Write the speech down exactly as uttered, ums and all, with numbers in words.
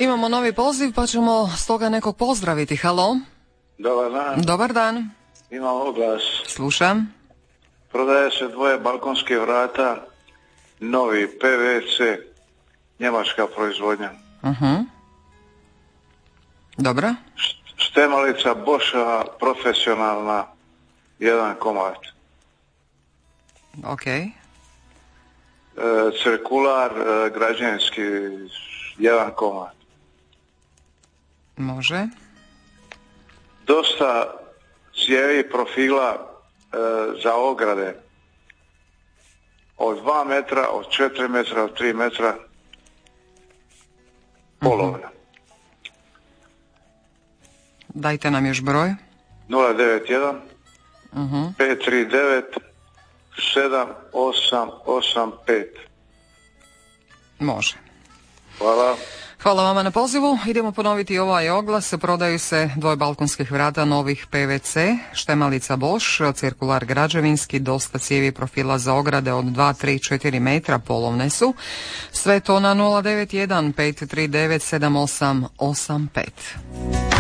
Imamo novi poziv pa ćemo stoga nekog pozdraviti. Halo? Dobar dan. Dobar dan. Imam oglas. Slušam. Prodaje se dvoje balkonskih vrata, novi P V C, njemačka proizvodnja. Uh-huh. Dobro. Štemalica Boschova profesionalna, jedan komad. Ok. E, cirkular e, građevinski, jedan komad. Može. Dosta cijevi profila e, za ograde. Od dva metra, od četiri metra, od tri metra. Polovna. Uh-huh. Dajte nam još broj. nula devet jedan Uh-huh. pet tri devet sedam osam osam pet. Može. Hvala. Hvala vama na pozivu. Idemo ponoviti ovaj oglas. Prodaju se dvoje balkonskih vrata novih P V C, štemalica Bosch, cirkular građevinski, dosta cijevi profila za ograde od dva, tri, četiri metra, polovne su. Sve to na nula devet jedan pet tri devet sedam osam osam pet.